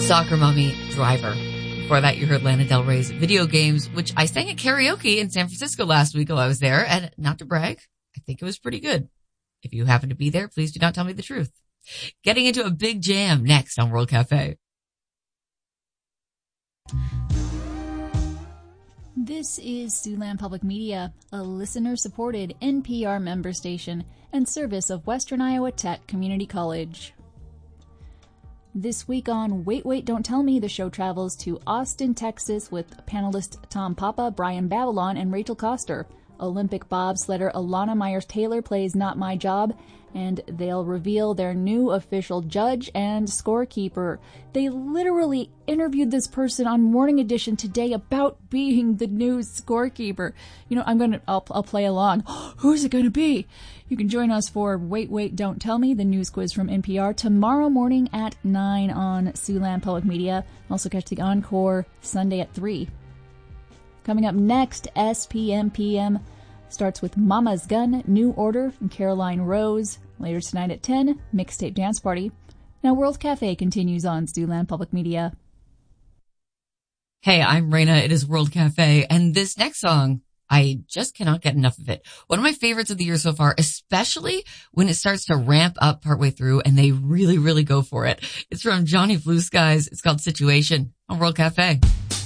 Soccer Mommy Driver. Before that, you heard Lana Del Rey's Video Games, which I sang at karaoke in San Francisco last week while I was there. And not to brag, I think it was pretty good. If you happen to be there, please do not tell me the truth. Getting into a big jam next on World Cafe. This is Siouxland Public Media, a listener-supported NPR member station and service of Western Iowa Tech Community College. This week on Wait, Wait, Don't Tell Me, the show travels to Austin, Texas with panelist Tom Papa, Brian Babylon, and Rachel Koster. Olympic bobsledder Alana Myers-Taylor plays Not My Job, and they'll reveal their new official judge and scorekeeper. They literally interviewed this person on Morning Edition today about being the new scorekeeper. You know, I'll play along. Who's it gonna be? You can join us for Wait, Wait, Don't Tell Me, the news quiz from NPR, tomorrow morning at 9 on Siouxland Public Media. Also catch the encore Sunday at 3. Coming up next, SPMPM starts with Mama's Gun, New Order, and Caroline Rose. Later tonight at 10, Mixtape Dance Party. Now World Cafe continues on Siouxland Public Media. Hey, I'm Raina. It is World Cafe, and this next song, I just cannot get enough of it. One of my favorites of the year so far, especially when it starts to ramp up partway through and they really, really go for it. It's from Johnny Blue Skies. It's called Situation on World Cafe.